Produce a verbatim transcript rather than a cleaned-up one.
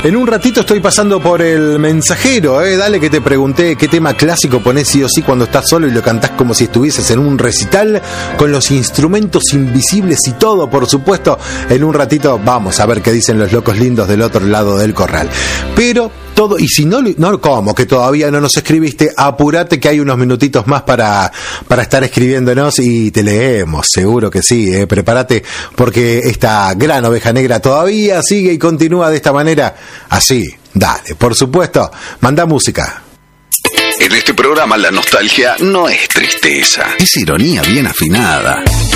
En un ratito estoy pasando por el mensajero, eh. Dale que te pregunté qué tema clásico ponés sí o sí cuando estás solo y lo cantás como si estuvieses en un recital con los instrumentos invisibles y todo, por supuesto. En un ratito vamos a ver qué dicen los locos lindos del otro lado del corral. Pero todo, y si no, no, ¿cómo? Que todavía no nos escribiste, apurate que hay unos minutitos más para, para estar escribiéndonos y te leemos, seguro que sí, eh. Prepárate porque esta gran oveja negra todavía sigue y continúa de esta manera, así, dale, por supuesto, manda música. En este programa la nostalgia no es tristeza, es ironía bien afinada.